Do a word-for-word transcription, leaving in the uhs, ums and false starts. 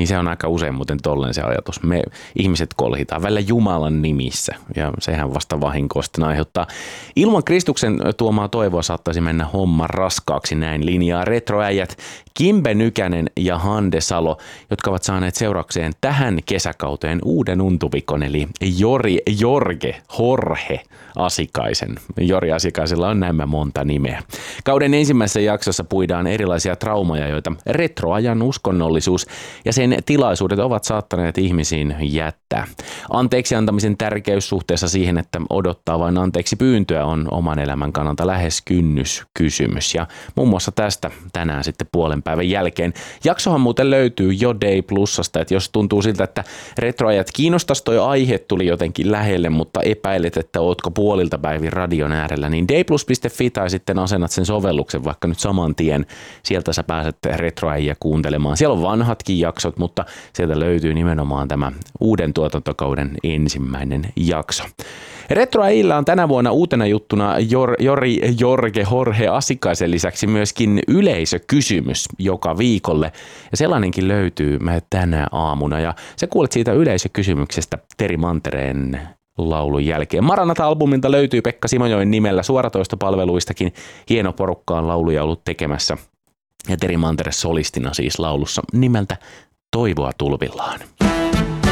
Niin se on aika usein muuten tolleen se ajatus. Me ihmiset kolhitaan välillä Jumalan nimissä ja sehän vasta vahinkoa sitten aiheuttaa. Ilman Kristuksen tuomaa toivoa saattaisi mennä homma raskaaksi, näin linjaa retroäijät Kimbe Nykänen ja Hande Salo, jotka ovat saaneet seuraukseen tähän kesäkauteen uuden untuvikon, eli Jori Jorge Jorge Asikaisen. Jori Asikaisella on näemmä monta nimeä. Kauden ensimmäisessä jaksossa puidaan erilaisia traumaja, joita retroajan uskonnollisuus ja sen tilaisuudet ovat saattaneet ihmisiin jättää. Anteeksi antamisen tärkeys suhteessa siihen, että odottaa vain anteeksi pyyntöä, on oman elämän kannalta lähes kynnyskysymys. Ja muun muassa tästä tänään sitten puolen päivän jälkeen. Jaksohan muuten löytyy jo Day Plusasta, että jos tuntuu siltä, että retroajat kiinnostaisi, toi aihe tuli jotenkin lähelle, mutta epäilet, että ootko puolilta päivin radion äärellä, niin dayplus piste fi tai sitten asennat sen sovelluksen vaikka nyt saman tien. Sieltä sä pääset retroajia kuuntelemaan. Siellä on vanhatkin jaksot, mutta sieltä löytyy nimenomaan tämä uuden tuotantokauden ensimmäinen jakso. Retroäjillä on tänä vuonna uutena juttuna Jor, Jori Jorge Jorge Asikaisen lisäksi myöskin yleisökysymys joka viikolle. Ja sellainenkin löytyy tänä aamuna. Ja sä kuulet siitä yleisökysymyksestä Teri Mantereen laulun jälkeen. Maranata-albumilta löytyy Pekka Simojoen nimellä suoratoistopalveluistakin. Hieno porukka on lauluja ollut tekemässä. Ja Teri Mantere solistina siis laulussa nimeltä Toivoa tulvillaan.